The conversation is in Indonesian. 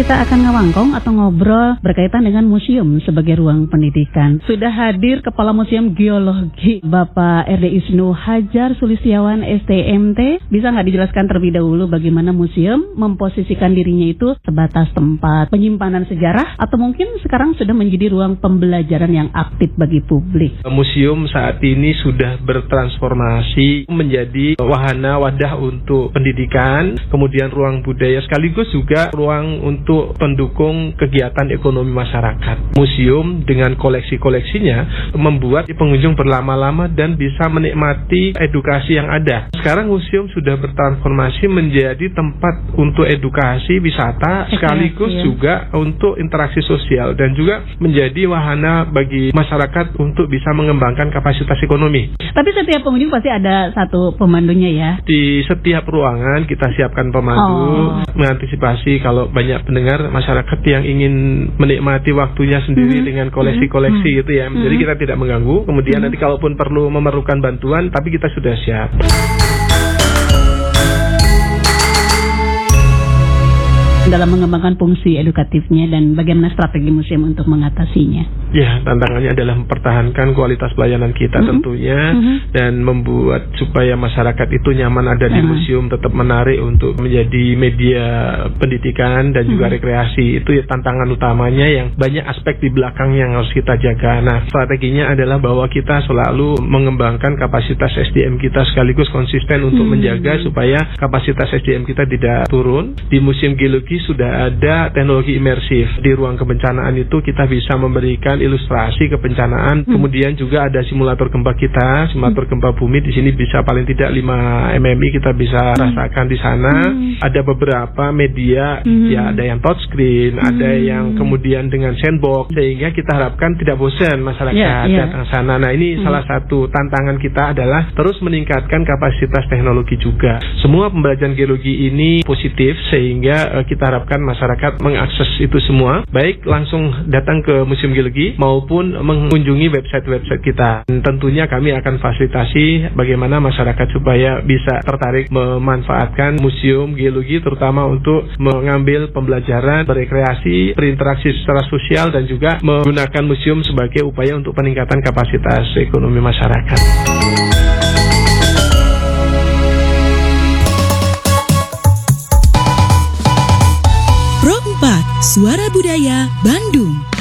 kita akan ngawangkong atau ngobrol berkaitan dengan museum sebagai ruang pendidikan. Sudah hadir Kepala Museum Geologi Bapak R.D. Isnu Hajar Sulistiawan STMT. Bisa nggak dijelaskan terlebih dahulu bagaimana museum memposisikan dirinya itu sebatas tempat penyimpanan sejarah atau mungkin sekarang sudah menjadi ruang pembelajaran yang aktif bagi publik? Museum saat ini sudah bertransformasi menjadi wahana wadah untuk pendidikan, kemudian ruang budaya sekaligus juga ruang untuk pendukung kegiatan ekonomi masyarakat. Museum dengan koleksi-koleksinya membuat pengunjung berlama-lama dan bisa menikmati edukasi yang ada. Sekarang museum sudah bertransformasi menjadi tempat untuk edukasi, wisata, sekaligus juga untuk interaksi sosial dan juga menjadi wahana bagi masyarakat untuk bisa mengembangkan kapasitas ekonomi. Tapi setiap pengunjung pasti ada satu pemandunya ya? Di setiap ruangan kita siapkan pemandu, mengantisipasi kalau banyak pendengar masyarakat yang ingin menikmati waktunya sendiri dengan koleksi-koleksi gitu ya. Jadi kita tidak mengganggu. Kemudian nanti kalaupun perlu memerlukan bantuan, tapi kita sudah siap. Dalam mengembangkan fungsi edukatifnya dan bagaimana strategi museum untuk mengatasinya? Ya, tantangannya adalah mempertahankan kualitas pelayanan kita tentunya dan membuat supaya masyarakat itu nyaman ada di museum, tetap menarik untuk menjadi media pendidikan dan juga rekreasi. Itu ya tantangan utamanya yang banyak aspek di belakang yang harus kita jaga. Nah, strateginya adalah bahwa kita selalu mengembangkan kapasitas SDM kita sekaligus konsisten untuk menjaga supaya kapasitas SDM kita tidak turun. Di Museum Geologi sudah ada teknologi imersif. Di ruang kebencanaan itu kita bisa memberikan ilustrasi kebencanaan. Kemudian juga ada simulator gempa kita, simulator gempa bumi. Di sini bisa paling tidak 5 mmi kita bisa rasakan di sana. Ada beberapa media, ya ada yang touchscreen, ada yang kemudian dengan sandbox, sehingga kita harapkan tidak bosan masyarakat datang sana. Nah, ini salah satu tantangan kita adalah terus meningkatkan kapasitas teknologi juga. Semua pembelajaran geologi ini positif sehingga kita harapkan masyarakat mengakses itu semua, baik langsung datang ke Museum Geologi maupun mengunjungi website-website kita. Dan tentunya kami akan fasilitasi bagaimana masyarakat supaya bisa tertarik memanfaatkan Museum Geologi terutama untuk mengambil pembelajaran, berekreasi, berinteraksi secara sosial dan juga menggunakan museum sebagai upaya untuk peningkatan kapasitas ekonomi masyarakat. Suara Budaya Bandung.